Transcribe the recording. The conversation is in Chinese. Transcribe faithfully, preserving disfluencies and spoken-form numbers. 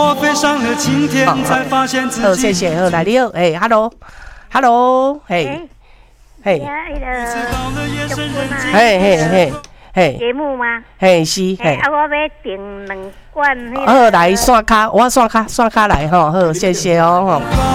我飞上了青天，才发现自己。 好，谢谢，好，来你好，哎 ，hello，hello， 嘿，嘿，嘿嘿嘿嘿， 节目吗？ 嘿是，嘿， 啊，我要订两罐。 好，来线卡，我线卡线卡来吼，好，谢谢哦，吼。